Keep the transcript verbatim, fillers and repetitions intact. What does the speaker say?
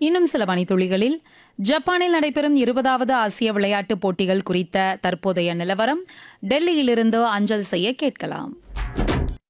இன்னும் சில மணித்துளிகளில் ஜப்பானில் நடைபெறும் இருபதாவது ஆசிய விளையாட்டுப் போட்டிகள் குறித்த தற்போதைய நிலவரம் டெல்லியிலிருந்து அஞ்சல் செய்ய கேட்கலாம்.